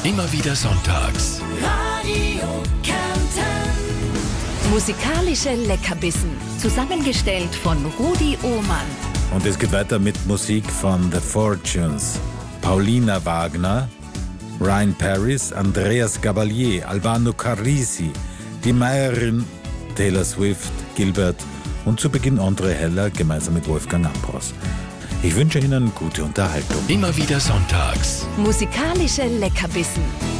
Immer wieder sonntags. Radio Kärnten. Musikalische Leckerbissen. Zusammengestellt von Rudi Ohmann. Und es geht weiter mit Musik von The Fortunes, Paulina Wagner, Ryan Paris, Andreas Gabalier, Albano Carrisi, die Meierin, Taylor Swift, Gilbert und zu Beginn André Heller gemeinsam mit Wolfgang Ambros. Ich wünsche Ihnen gute Unterhaltung. Immer wieder sonntags. Musikalische Leckerbissen.